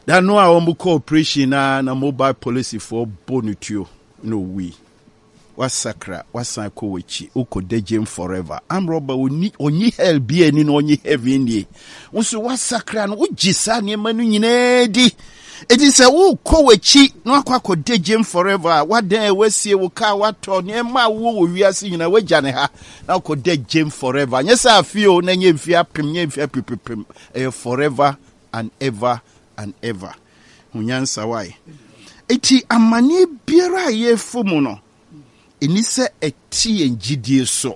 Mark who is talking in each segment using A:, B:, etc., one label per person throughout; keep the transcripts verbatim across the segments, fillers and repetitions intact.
A: That no a cooperation na na mobile policy for bonutio no we. Wasakra wasanko wechi uko dejem forever. Am robber oni onyi hell be any no onyi heaven ye. Unso wasakra no ujisa ne manu nyina di. It is a woo ko wechi no akwa ko dejem forever. What then we see wo ka wato ne ma wo wiase nyina wagya ne ha. Na ko dejem forever. Nyesa afio na nye mfia pem nye mfia pipipim. Eh forever and ever and ever. Hunyansa why. Eti amane biara ye fumu no. Inise eti enjidie so.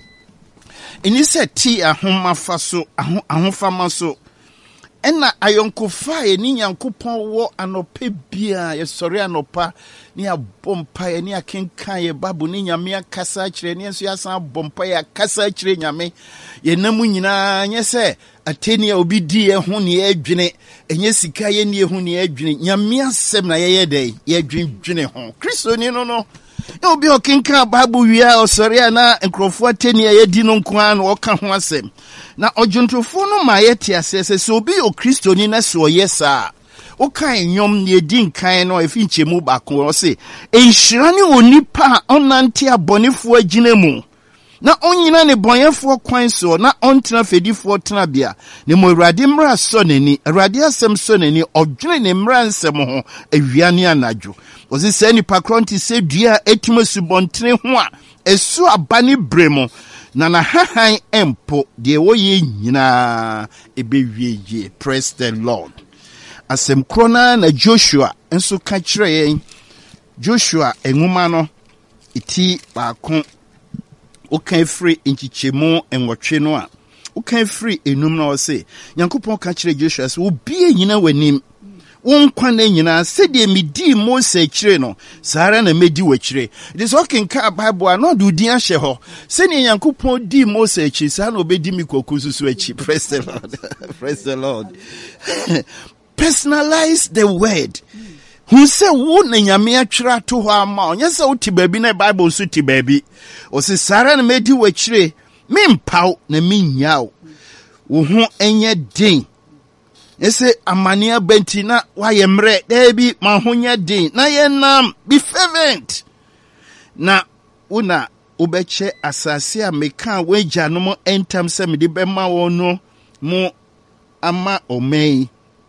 A: Inise ti ahoma fa so, ahofama so. Ena ayonkofa ye ni nyankopon wo anope bia ye sori anopa ni abompa ye ni akenkan ye babu ni nyame akasa kire ni enso yasan bompa ye akasa kire nyame ye namu nyina nye se ateni obi di ye ho ne adwene enye sika ye ne ho ne adwene nyame asem na ye ye dai ye dwendwene ho Kristo ni no no obi okenka babu wia osori ana nkrofo ateni ye di no nkoa na oka ho asem na ojuntofo no ma ye ti asese so obi o Kristo ni na so yesa o kan nyom ne di nkan no efi nchemu ba ko o se enhyira ne onipa onante abonefo agina mu na onyina ne bonyefo kwan so na ontena fedifo tena bia ne mo Awurade mra so nani Awurade asem so nani odwene ne mra nsem ho awiane anadwo o se se nipa kronti se dua etimo subontene ho a esu abane bremo na na hahan empo de wo ye nyina ebewieye. Praise the Lord. Asem krona na Joshua enso ka kire yen Joshua enwuma no iti baako o kan free nchichemu enwotwe no a o kan free enum na o se Nyankopon ka kire Joshua se obi enyina wanim wonkwa na nyina se de medi Mose kire no sara na medi wakire. It is okay ka Bible no do din ahye ho se ne Nyankopon di Mose kire sa na obedi mi kokusu so achi. Praise the Lord. Praise the Lord. Personalize the word. Who say wo na nyame atwira to ho ama onye se wo ti baabi na Bible so ti baabi o se sara na medi wakire me mpaw na me nyaw wo ho enye den ese amania bentina wa yemre debi mahonya din na yenam be fervent na una ubeche asase a meka wagya no mo entam se me de bema wono mo ama omei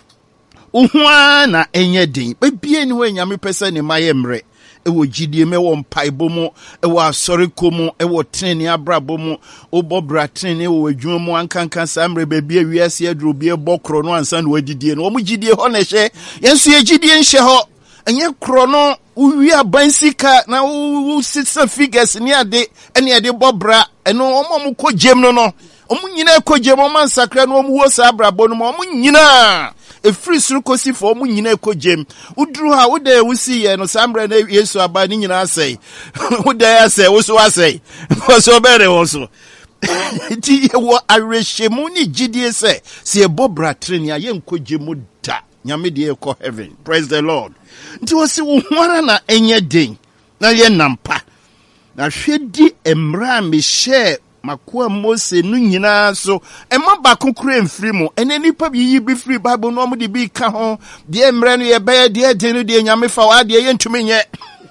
A: uhua na enye din bebie ni we nyame pese ne mayemre ewo gidie me wo mpaibo mu ewo asoreko mu ewo treni abrabo mu obobra treni ewo adwuma mu ankankan samre bebie wiase aduro bie bokro no ansa na wadidie no wo gidie ho na hye yenso ye gidie nhye ho enye kro no uwi abansika na wo sitsa figures ni ade ene ade bobra eno omo mu kojem no no omo nyina kojem o man sakra no omo wo sa abrabo no omo nyina e free suru kosi for mu nyina ekojem uduru ha wo da wusi ye no sambre na Yesu aba ni nyina asai wo da ya sai wo so asai wo so bere wo so ti wo arehemu ni gidie se se e bobra treni aye nkojemu da nyame de e ko heaven. Praise the Lord. Nti wo se wo hwara na enye den na ye nampa na hwedi emra me share makoa Mose no nyina so ema ba kokure mfiri mu ene nipa bi yi bi free Bible no mo de bi ka ho de emre no ye be de de no de nyame fa wa de ye ntumi nye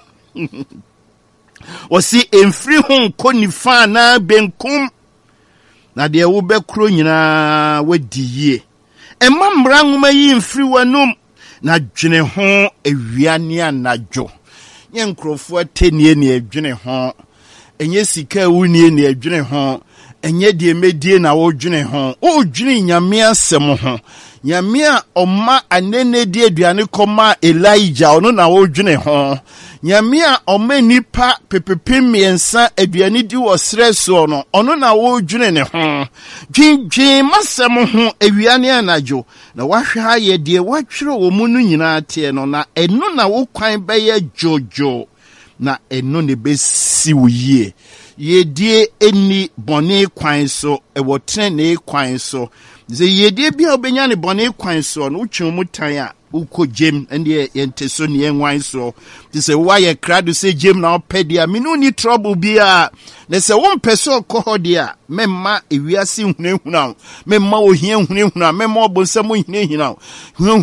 A: osi emfiri ho ko ni fa na benkum na de wo be kro nyina wadi yie ema mra nwoma yi mfiri wanum na dwene ho ewiane anadwo nye nkrofo atenie ne adwene ho enye sika wunie ne adwene ho enye de medie na wo dwene ho o dwene nyame asem ho nyame a oma anene de aduane koma Elijah ono na wo dwene ho nyame a oma nipa pepepem miensa aduane di wo sreso no ono na wo dwene ne ho dwindwin masem ho awiane anadwo na wahwa ye de watwere wo mu no nyina te no na eno na wo kwan be ye jojo na eno ne be si wo yie yedie eni bone kwan so e wo trene kwan so ze yedie bia obenya ne bone kwan so no utwen mu tan a uko jem ende yenteso ne enwan so se wa ye krado se jem na opedia me no ni trouble bia na se wo mpeso ko dia memma ewiase hunehuna memma ohia hunehuna memma obonsam hunehina